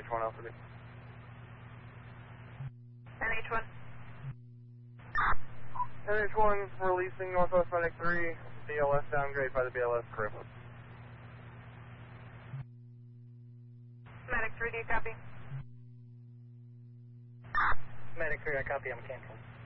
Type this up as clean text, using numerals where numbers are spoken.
NH1 Alpha B. NH1. NH1 releasing Northwest Medic 3, BLS downgrade by the BLS crew. Medic 3, do you copy? Medic 3, I copy, I'm cancelled.